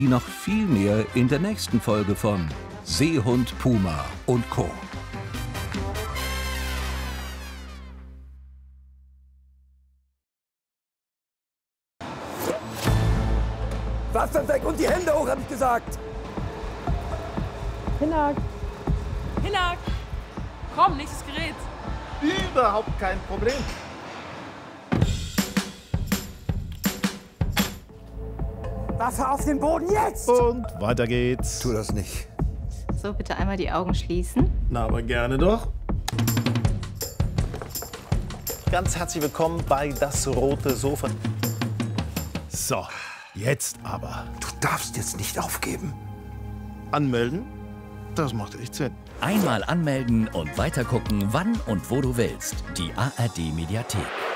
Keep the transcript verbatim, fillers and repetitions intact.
Noch viel mehr in der nächsten Folge von Seehund, Puma und Co. Wasser weg und die Hände hoch, hab ich gesagt! Hinak! Hinak! Komm, nächstes Gerät! Überhaupt kein Problem. Wasser auf den Boden jetzt! Und weiter geht's. Tu das nicht. So, bitte einmal die Augen schließen. Na, aber gerne doch. Ganz herzlich willkommen bei Das Rote Sofa. So, jetzt aber. Du darfst jetzt nicht aufgeben. Anmelden? Das macht echt Sinn. Einmal anmelden und weitergucken, wann und wo du willst. Die A R D Mediathek.